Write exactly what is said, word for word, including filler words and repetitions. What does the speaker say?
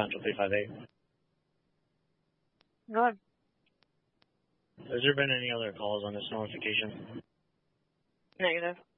Central three five eight. Go ahead. Has there been any other calls on this notification? Negative.